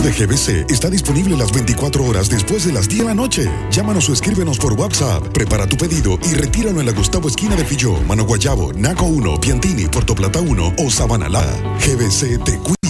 de GBC está disponible las 24 horas después de las 10 de la noche. Llámanos o escríbenos por WhatsApp. Prepara tu pedido y retíralo en la Gustavo esquina de Filló, Mano Guayabo, Naco 1, Piantini, Puerto Plata 1 o Sabanalá. GBC te cuida.